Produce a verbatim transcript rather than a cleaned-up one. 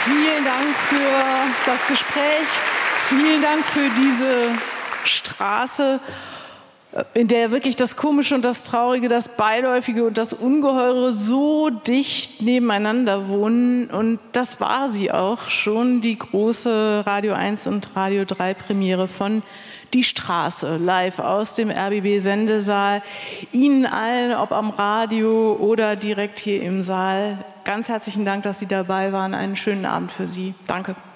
Vielen Dank für das Gespräch. Vielen Dank für diese Straße, in der wirklich das Komische und das Traurige, das Beiläufige und das Ungeheure so dicht nebeneinander wohnen. Und das war sie auch schon, die große Radio eins und Radio drei Premiere von Die Straße, live aus dem R B B-Sendesaal. Ihnen allen, ob am Radio oder direkt hier im Saal, ganz herzlichen Dank, dass Sie dabei waren. Einen schönen Abend für Sie. Danke.